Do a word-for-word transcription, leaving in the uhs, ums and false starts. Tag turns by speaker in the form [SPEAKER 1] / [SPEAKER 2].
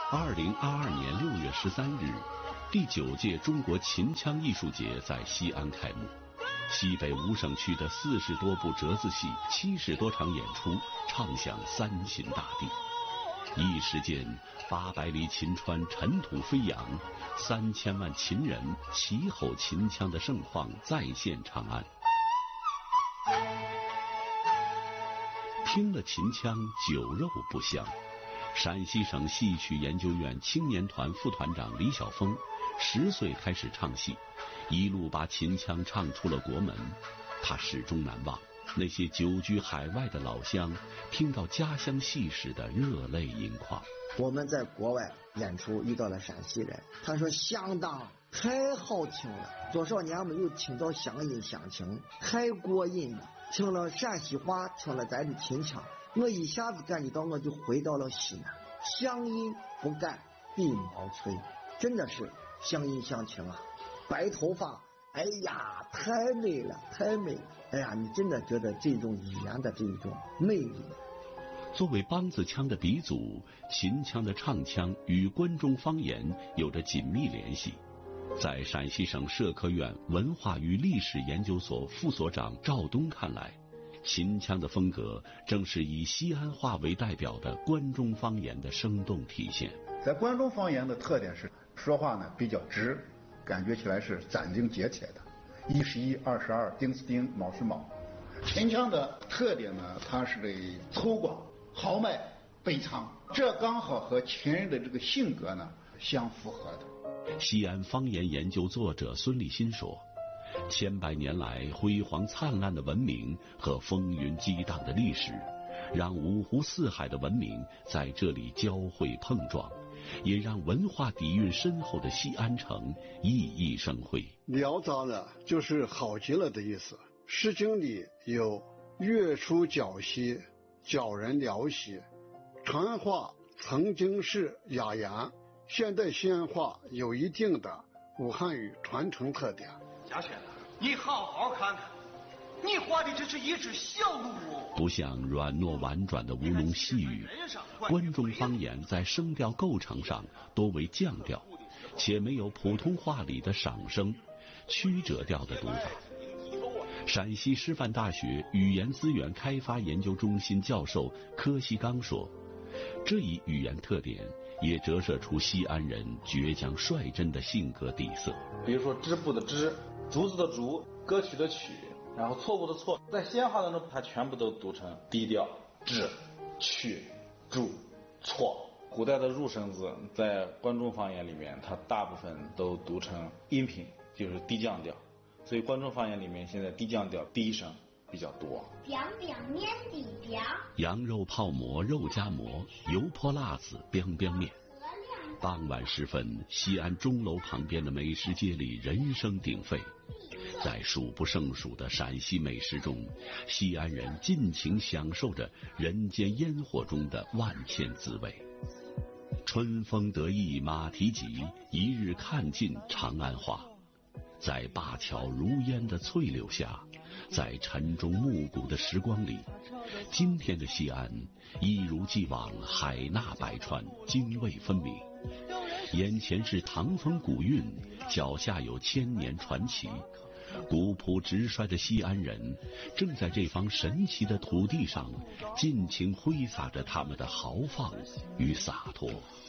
[SPEAKER 1] 二零二二年六月十三日，第九届中国秦腔艺术节在西安开幕。西北五省区的四十多部折子戏、七十多场演出，唱响三秦大地。一时间，八百里秦川尘土飞扬，三千万秦人齐吼秦腔的盛况再现长安。听了秦腔，酒肉不香。陕西省戏曲研究院青年团副团长李晓峰，十岁开始唱戏，一路把秦腔唱出了国门。他始终难忘那些久居海外的老乡听到家乡戏时的热泪盈眶。
[SPEAKER 2] 我们在国外演出遇到了陕西人，他说相当太好听了，多少年没有听到乡音乡情，太过瘾了。听了陕西话，听了咱的秦腔，我一下子感觉到我就回到了西南，乡音不改鬓毛衰，真的是乡音乡情啊。白头发，哎呀，太美了，太美了！哎呀，你真的觉得这种语言的这种魅力。
[SPEAKER 1] 作为梆子腔的鼻祖，秦腔的唱腔与关中方言有着紧密联系。在陕西省社科院文化与历史研究所副所长赵东看来，秦腔的风格正是以西安话为代表的关中方言的生动体现。
[SPEAKER 3] 在关中方言的特点是说话呢比较直，感觉起来是斩钉截铁的，一是一，二是二，丁是丁，卯是卯。秦腔的特点呢，它是这粗犷、豪迈、悲怆，这刚好和秦人的这个性格呢相符合的。
[SPEAKER 1] 西安方言研究作者孙立新说，千百年来辉煌灿烂的文明和风云激荡的历史，让五湖四海的文明在这里交汇碰撞，也让文化底蕴深厚的西安城熠熠生辉。
[SPEAKER 4] 聊杂呢，就是好极了的意思。《诗经》里有月出皎兮，皎人聊兮，传话曾经是雅言。现代西安话有一定的武汉语传承特点。
[SPEAKER 5] 贾轩，你好好看看，你画的这是一只小鹿。
[SPEAKER 1] 不像软糯婉转的吴侬细语，关中方言在声调构成上多为降调，且没有普通话里的赏声、曲折调的读法。陕西师范大学语言资源开发研究中心教授柯西刚说，这一语言特点也折射出西安人倔强率真的性格底色。
[SPEAKER 6] 比如说织布的织，竹子的竹，歌曲的曲，然后错误的错，在西安话当中它全部都读成低调，治、去、住、错。古代的入声字在关中方言里面，它大部分都读成阴平，就是低降调，所以关中方言里面现在低降调第一声比较多。
[SPEAKER 7] biang biang 面的 biang，
[SPEAKER 1] 羊肉泡馍肉夹馍，油泼辣子 biang biang 面。傍晚时分，西安钟楼旁边的美食街里人声鼎沸，在数不胜数的陕西美食中，西安人尽情享受着人间烟火中的万千滋味。春风得意马蹄疾，一日看尽长安花。在灞桥如烟的翠柳下，在晨钟暮鼓的时光里，今天的西安一如既往海纳百川，泾渭分明。眼前是唐风古韵，脚下有千年传奇。古朴直率的西安人正在这方神奇的土地上尽情挥洒着他们的豪放与洒脱。